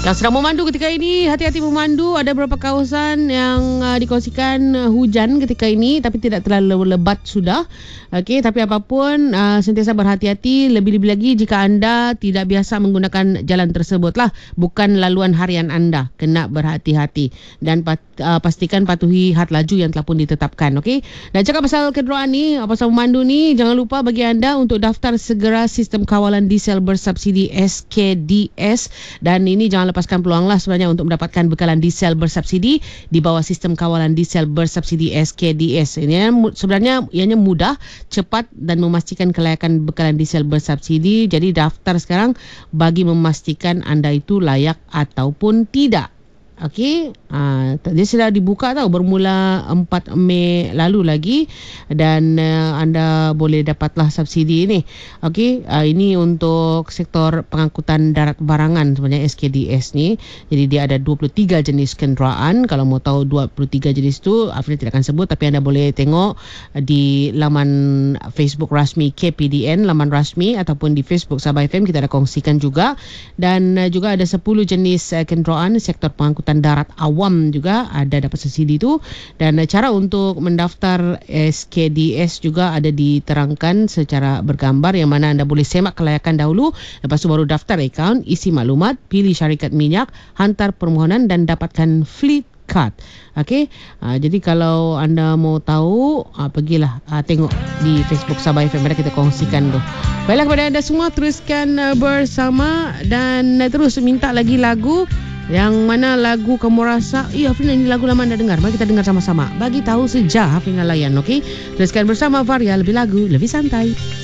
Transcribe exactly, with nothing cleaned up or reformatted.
Yang sedang memandu ketika ini, hati-hati memandu. Ada beberapa kawasan yang uh, dikongsikan uh, hujan ketika ini, tapi tidak terlalu lebat sudah. Okey, tapi apapun uh, sentiasa berhati-hati. Lebih-lebih lagi jika anda tidak biasa menggunakan jalan tersebut lah, bukan laluan harian anda, kena berhati-hati dan pat, uh, pastikan patuhi had laju yang telah pun ditetapkan. Okey. Dan cakap pasal kenderaan ni, pasal memandu ni, jangan lupa bagi anda untuk daftar segera sistem kawalan diesel bersubsidi S K D S, dan ini jangan lepaskan peluang lah sebenarnya untuk mendapatkan bekalan diesel bersubsidi di bawah sistem kawalan diesel bersubsidi S K D S. Ini sebenarnya ianya mudah, cepat dan memastikan kelayakan bekalan diesel bersubsidi. Jadi daftar sekarang bagi memastikan anda itu layak ataupun tidak. Okey, uh, dia sudah dibuka tau bermula empat Mei lalu lagi, dan uh, anda boleh dapatlah subsidi ini. Okey, uh, ini untuk sektor pengangkutan darat barangan sebenarnya S K D S ni. Jadi dia ada dua puluh tiga jenis kenderaan. Kalau mau tahu dua puluh tiga jenis tu, Afri tidak akan sebut, tapi anda boleh tengok di laman Facebook rasmi K P D N, laman rasmi, ataupun di Facebook Sabah F M kita ada kongsikan juga. Dan uh, juga ada sepuluh jenis uh, kenderaan sektor pengangkutan darat awam juga ada dapat subsidi tu. Dan cara untuk mendaftar S K D S juga ada diterangkan secara bergambar, yang mana anda boleh semak kelayakan dahulu, lepas tu baru daftar akaun, isi maklumat, pilih syarikat minyak, hantar permohonan dan dapatkan fleet card. Okey, uh, jadi kalau anda mau tahu, uh, pergilah uh, tengok di Facebook Sabah F M, kita kongsikan tu. Baiklah, kepada anda semua, teruskan uh, bersama dan uh, terus minta lagi lagu. Yang mana lagu kamu rasa, iya Afrina ini lagu lama anda dengar, mari kita dengar sama-sama. Bagi tahu sejak Afrina layan. Okey, teruskan bersama Varia, lebih lagu, lebih santai.